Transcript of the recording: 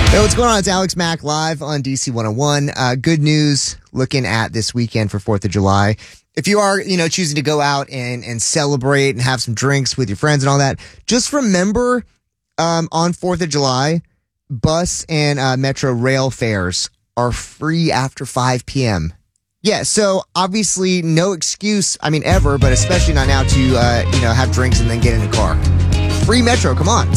Hey, what's going on? It's Alex Mack live on DC 101. Good news looking at this weekend for 4th of July. If you are, choosing to go out and celebrate and have some drinks with your friends and all that, just remember on 4th of July, bus and metro rail fares are free after 5 p.m. Yeah, so obviously no excuse, ever, but especially not now to, have drinks and then get in a car. Free metro, come on.